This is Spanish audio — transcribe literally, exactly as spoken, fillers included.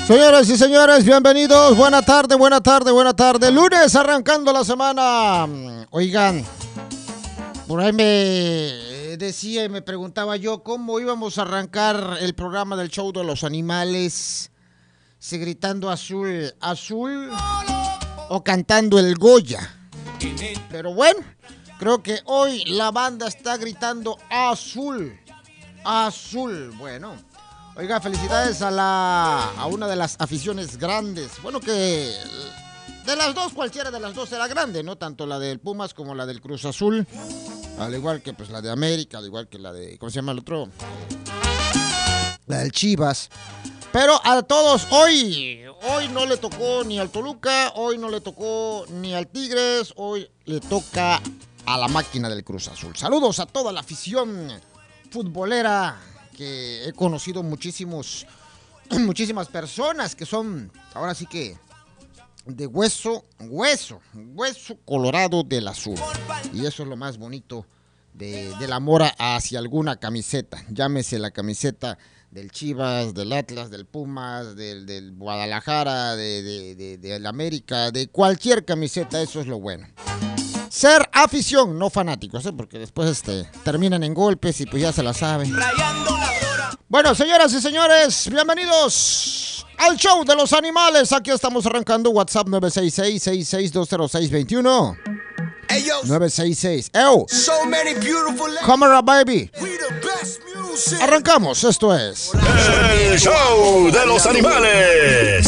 Señoras y señores, bienvenidos. Buena tarde, buena tarde, buena tarde. Lunes arrancando la semana. Oigan, por ahí me decía y me preguntaba yo cómo íbamos a arrancar el programa del show de los animales. Si gritando azul, azul o cantando el Goya. Pero bueno, creo que hoy la banda está gritando azul, azul. Bueno. Oiga, felicidades a la a una de las aficiones grandes. Bueno, que de las dos, cualquiera de las dos era grande, ¿no? Tanto la del Pumas como la del Cruz Azul. Al igual que pues la de América, al igual que la de, ¿cómo se llama el otro? La del Chivas. Pero a todos, hoy, hoy no le tocó ni al Toluca, hoy no le tocó ni al Tigres, hoy le toca a la máquina del Cruz Azul. Saludos a toda la afición futbolera, que he conocido muchísimos, muchísimas personas que son, ahora sí que, de hueso, hueso, hueso colorado del azul. Y eso es lo más bonito de, del amor hacia alguna camiseta. Llámese la camiseta del Chivas, del Atlas, del Pumas, del, del Guadalajara, de, de, de, de la América, de cualquier camiseta, eso es lo bueno. Ser afición, no fanáticos, ¿eh? Porque después este, terminan en golpes y pues ya se la saben. Bueno, señoras y señores, bienvenidos al show de los animales. Aquí estamos arrancando WhatsApp nueve seis seis, seis seis dos cero seis dos uno. nueve seis seis. ¡Ew! Cámara, baby. Arrancamos, esto es el show de los animales.